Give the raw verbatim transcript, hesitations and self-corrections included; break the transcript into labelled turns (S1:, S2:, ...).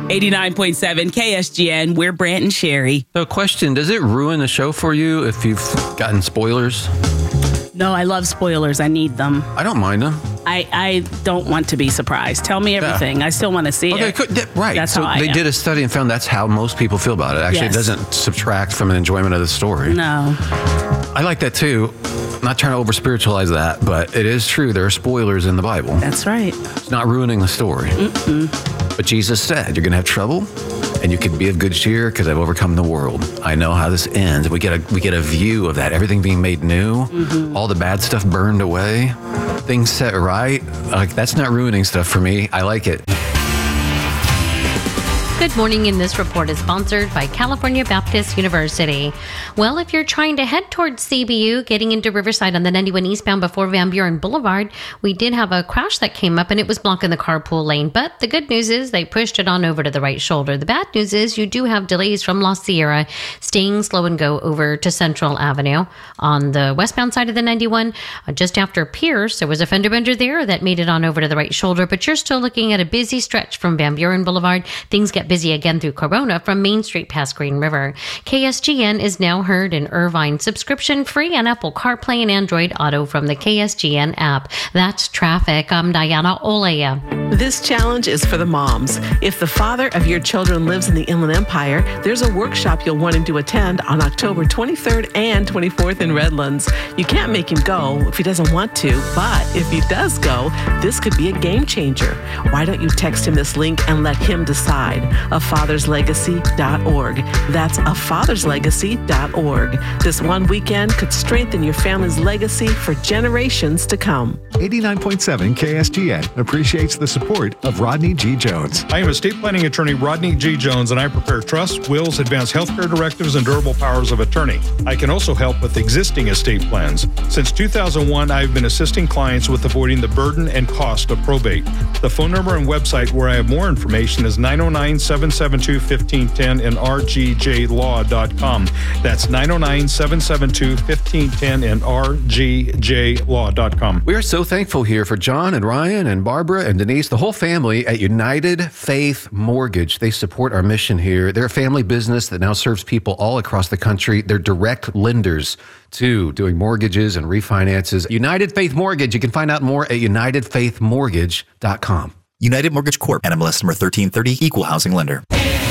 S1: eighty-nine point seven K S G N. We're Brant and Sherry.
S2: So, question, does it ruin the show for you if you've gotten spoilers?
S1: No, I love spoilers. I need them.
S2: I don't mind them.
S1: I, I don't want to be surprised. Tell me everything. Yeah. I still want to see
S2: okay,
S1: it.
S2: Could, right.
S1: That's
S2: so
S1: how I
S2: they
S1: am.
S2: did a study and found that's how most people feel about it. Actually, yes. It doesn't subtract from an enjoyment of the story.
S1: No.
S2: I like that too. I'm not trying to over spiritualize that, but it is true. There are spoilers in the Bible.
S1: That's right.
S2: It's not ruining the story.
S1: Mm-mm.
S2: But Jesus said, you're going to have trouble and you can be of good cheer because I've overcome the world. I know how this ends. We get a we get a view of that. Everything being made new, mm-hmm. all the bad stuff burned away, things set right. Like, that's not ruining stuff for me. I like it.
S3: Good morning, and this report is sponsored by California Baptist University. Well, if you're trying to head towards C B U, getting into Riverside on the ninety-one eastbound before Van Buren Boulevard, we did have a crash that came up and it was blocking the carpool lane. But the good news is they pushed it on over to the right shoulder. The bad news is you do have delays from La Sierra, staying slow and go over to Central Avenue. On the westbound side of the ninety-one, uh, just after Pierce, there was a fender bender there that made it on over to the right shoulder, but you're still looking at a busy stretch from Van Buren Boulevard. Things get busy again through Corona from Main Street past Green River. K S G N is now heard in Irvine, subscription free on Apple CarPlay and Android Auto from the K S G N app. That's traffic. I'm Diana Olea.
S4: This challenge is for the moms. If the father of your children lives in the Inland Empire, there's a workshop you'll want him to attend on October twenty-third and twenty-fourth in Redlands. You can't make him go if he doesn't want to, but if he does go, this could be a game changer. Why don't you text him this link and let him decide? a fathers legacy dot org. That's a fathers legacy dot org. This one weekend could strengthen your family's legacy for generations to come.
S5: eighty-nine point seven K S G N appreciates the support of Rodney G. Jones.
S6: I am estate planning attorney Rodney G. Jones, and I prepare trusts, wills, advanced healthcare directives, and durable powers of attorney. I can also help with existing estate plans. Since two thousand one, I've been assisting clients with avoiding the burden and cost of probate. The phone number and website where I have more information is nine oh nine, seven seven two, one five one zero and r g j law dot com. That's nine oh nine, seven seven two, one five one zero and r g j law dot com.
S2: We are so thankful here for John and Ryan and Barbara and Denise, the whole family at United Faith Mortgage. They support our mission here. They're a family business that now serves people all across the country. They're direct lenders too, doing mortgages and refinances. United Faith Mortgage. You can find out more at united faith mortgage dot com.
S7: United Mortgage Corp. N M L S number thirteen thirty, Equal Housing Lender.